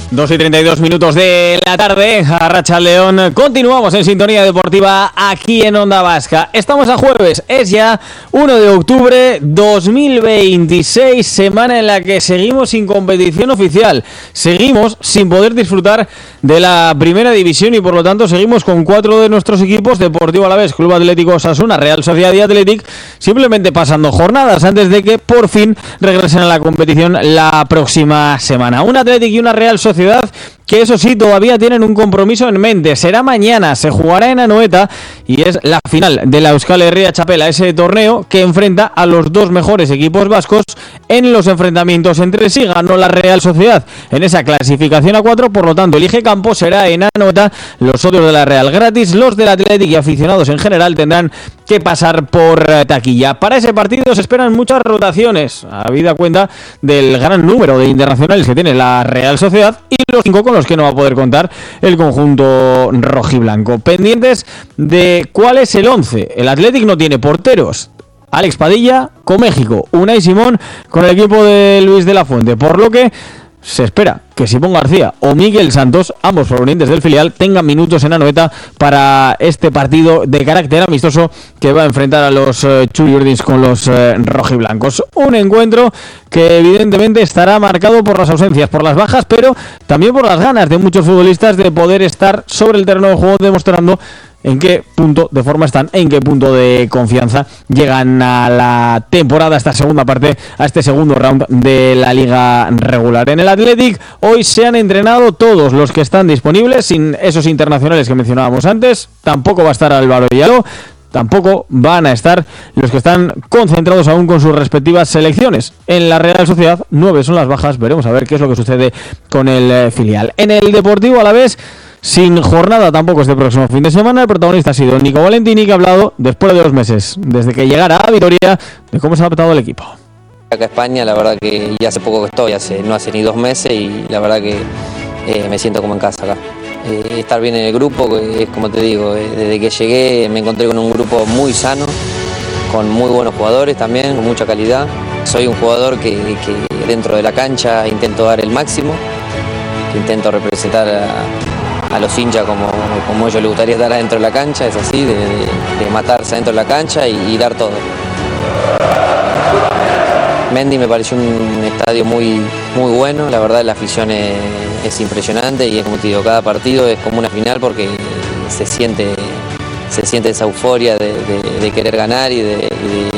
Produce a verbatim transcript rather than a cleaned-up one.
dos y treinta y dos minutos de la tarde, Arratsaldeon. Continuamos en Sintonía Deportiva aquí en Onda Vasca. Estamos a jueves, es ya uno de octubre dos mil veintiséis, semana en la que seguimos sin competición oficial. Seguimos sin poder disfrutar de la primera división y por lo tanto seguimos con cuatro de nuestros equipos, Deportivo Alavés, Club Atlético Osasuna, Real Sociedad y Athletic, simplemente pasando jornadas antes de que por fin regresen a la competición la próxima semana. Un Athletic y una Real Sociedad que eso sí, todavía tienen un compromiso en mente. Será mañana, se jugará en Anoeta y es la final de la Euskal Herria Txapela, ese torneo que enfrenta a los dos mejores equipos vascos en los enfrentamientos entre sí. Ganó la Real Sociedad en esa clasificación a cuatro, por lo tanto el eje campo será en Anoeta. Los socios de la Real gratis, los del Athletic y aficionados en general tendrán que pasar por taquilla. Para ese partido se esperan muchas rotaciones, habida cuenta del gran número de internacionales que tiene la Real Sociedad y los cinco con los que no va a poder contar el conjunto rojiblanco. Pendientes de cuál es el once. El Athletic no tiene porteros. Alex Padilla con México, Unai Simón con el equipo de Luis de la Fuente, por lo que se espera que Simón García o Miguel Santos, ambos provenientes del filial, tengan minutos en Anoeta para este partido de carácter amistoso que va a enfrentar a los eh, Churiurdins con los eh, rojiblancos. Un encuentro que evidentemente estará marcado por las ausencias, por las bajas, pero también por las ganas de muchos futbolistas de poder estar sobre el terreno de juego demostrando en qué punto de forma están, en qué punto de confianza llegan a la temporada, a esta segunda parte, a este segundo round de la liga regular. En el Athletic hoy se han entrenado todos los que están disponibles, sin esos internacionales que mencionábamos antes. Tampoco va a estar Álvaro Yalo, tampoco van a estar los que están concentrados aún con sus respectivas selecciones. En la Real Sociedad, nueve son las bajas, veremos a ver qué es lo que sucede con el eh, filial. En el Deportivo Alavés, sin jornada tampoco este próximo fin de semana, el protagonista ha sido Nico Valentini, que ha hablado después de dos meses, desde que llegara a Vitoria, de cómo se ha adaptado el equipo. Acá a España, la verdad que ya hace poco que estoy, hace, no hace ni dos meses y la verdad que eh, me siento como en casa acá. Eh, estar bien en el grupo, es como te digo, eh, desde que llegué me encontré con un grupo muy sano, con muy buenos jugadores también, con mucha calidad. Soy un jugador que, que dentro de la cancha intento dar el máximo, que intento representar a, a los hinchas como, como ellos les gustaría estar adentro de la cancha, es así, de, de, de matarse adentro de la cancha y, y dar todo. Mendy me pareció un estadio muy, muy bueno, la verdad la afición es, es impresionante y es como te digo, cada partido es como una final porque se siente, se siente esa euforia de, de, de querer ganar y de, y de